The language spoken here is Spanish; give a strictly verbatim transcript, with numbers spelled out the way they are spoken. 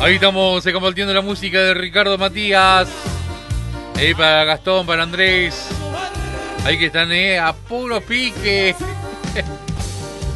Ahí estamos eh, compartiendo la música de Ricardo Matías. Ahí para Gastón, para Andrés. Ahí que están eh, a puro pique.